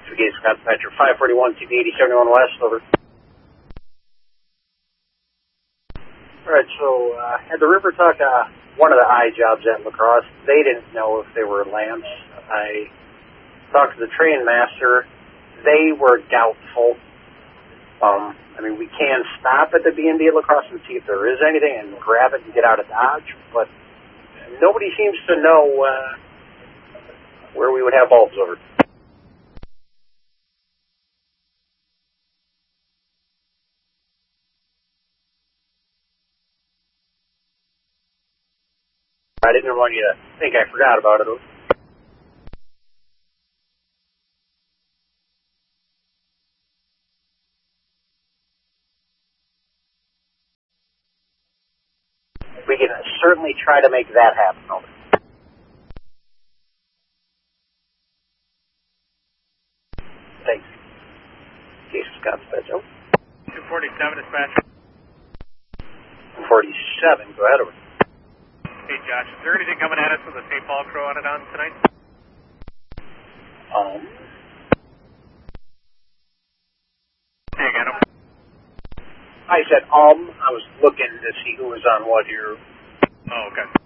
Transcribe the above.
Gate Scott Dispatcher 541, TP 8071 West, over. Alright, so at the River Tuck, one of the eye jobs at La Crosse, they didn't know if they were lamps. I talked to the train master. They were doubtful. I mean, we can stop at the B&B at La Crosse and see if there is anything and grab it and get out of Dodge, but nobody seems to know where we would have bulbs over. I didn't want you to think I forgot about it. We can certainly try to make that happen. Over. Thanks. Case Scott Dispatcher. 247 dispatch. 47, go ahead. Over. Hey Josh, is there anything coming at us with a St. Paul Crow on it on tonight? Hey again. I said, I was looking to see who was on what here. Oh, okay.